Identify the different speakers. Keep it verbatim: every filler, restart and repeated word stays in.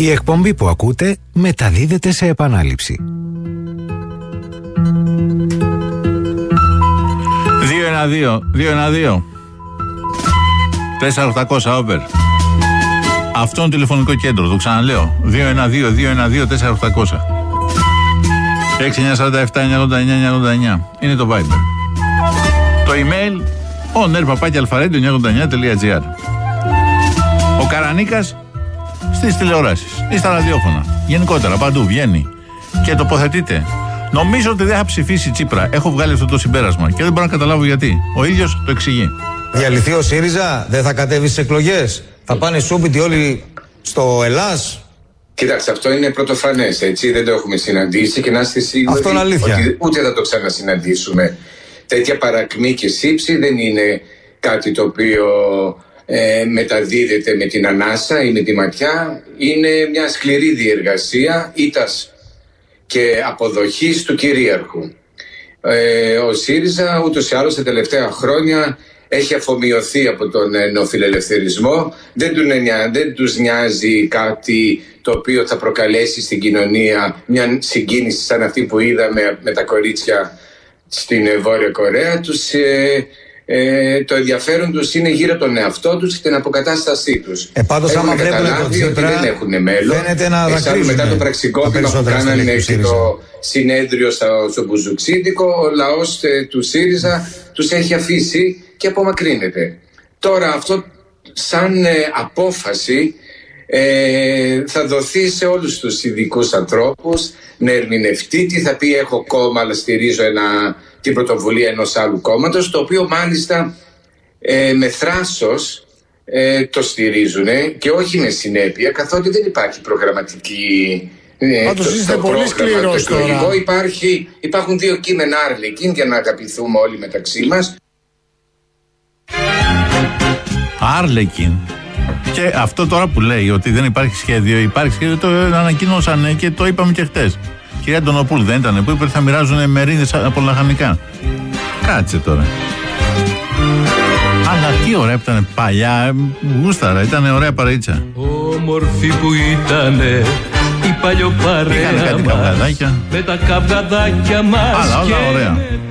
Speaker 1: Η εκπομπή που ακούτε μεταδίδεται σε επανάληψη.
Speaker 2: δύο ένα δύο, δύο ένα δύο τέσσερα οκτακόσια όπερ. Αυτό είναι το τηλεφωνικό κέντρο, το ξαναλέω. δύο ένα δύο, δύο ένα δύο, τέσσερα οκτακόσια. έξι εννιά τέσσερα επτά εννιά εννιά εννιά εννιά είναι το Viber. Το email oner παπάκι αλφαρέντιο εννιακόσια ογδόντα εννιά τελεία τζι άρ. Ο Καρανίκας στις τηλεοράσεις ή στα ραδιόφωνα. Γενικότερα παντού βγαίνει και τοποθετείται. Νομίζω ότι δεν θα ψηφίσει Τσίπρα. Έχω βγάλει αυτό το συμπέρασμα και δεν μπορώ να καταλάβω γιατί. Ο ίδιος το εξηγεί.
Speaker 3: Διαλυθεί ο ΣΥΡΙΖΑ, δεν θα κατέβει στις εκλογές. Θα πάνε σούπιτοι όλοι στο Ελλάς.
Speaker 4: Κοίταξε, αυτό είναι πρωτοφανές, έτσι, δεν το έχουμε συναντήσει και να είστε σίγουροι
Speaker 3: αυτό είναι αλήθεια.
Speaker 4: Ότι ούτε θα το ξανασυναντήσουμε. Τέτοια παρακμή και σύψη δεν είναι κάτι το οποίο ε, μεταδίδεται με την ανάσα ή με τη ματιά. Είναι μια σκληρή διεργασία ήττας και αποδοχής του κυρίαρχου. Ε, ο ΣΥΡΙΖΑ ούτως ή άλλως τα τελευταία χρόνια έχει αφομοιωθεί από τον νεοφιλελευθερισμό. Δεν, του, δεν τους νοιάζει κάτι το οποίο θα προκαλέσει στην κοινωνία μια συγκίνηση σαν αυτή που είδαμε με τα κορίτσια στην Βόρεια Κορέα. Τους, ε, ε, το ενδιαφέρον τους είναι γύρω από τον εαυτό τους και την αποκατάστασή τους.
Speaker 3: Ε, πάντως άμα βλέπουν τον Τσίπρα
Speaker 4: δεν έχουν μέλλον.
Speaker 3: Φαίνεται να δακρύζουν.
Speaker 4: Μετά το πραξικόπημα που κάνανε και το συνέδριο στο Μπουζουξίδικο, ο λαός ε, του ΣΥΡΙΖΑ τους έχει αφήσει και απομακρύνεται. Τώρα αυτό σαν ε, απόφαση ε, θα δοθεί σε όλους τους ειδικούς ανθρώπους να ερμηνευτεί τι θα πει έχω κόμμα αλλά στηρίζω ένα, την πρωτοβουλία ενός άλλου κόμματος, το οποίο μάλιστα ε, με θράσος ε, το στηρίζουν και όχι με συνέπεια, καθότι δεν υπάρχει προγραμματική ε,
Speaker 5: Πάντως
Speaker 4: το,
Speaker 5: είστε
Speaker 4: το
Speaker 5: πολύ σκληρός τώρα.
Speaker 4: Υπάρχει, υπάρχουν δύο κείμενα Άρλεκιν για να αγαπηθούμε όλοι μεταξύ μας.
Speaker 2: Άρλεκιν. Και αυτό τώρα που λέει ότι δεν υπάρχει σχέδιο, υπάρχει σχέδιο, το ανακοίνωσαν και το είπαμε και χτες. Κυρία Αντωνοπούλου δεν ήταν που είπε ότι θα μοιράζουν μερίδες από λαχανικά. Κάτσε τώρα. Αλλά τι ωραία που ήταν παλιά, γούσταρα, ήταν ωραία παρείτσα.
Speaker 6: Όμορφη που ήτανε η παλιοπαρέα
Speaker 2: μας, με τα καυγαδάκια
Speaker 6: μας.
Speaker 2: Αλλά όλα ωραία.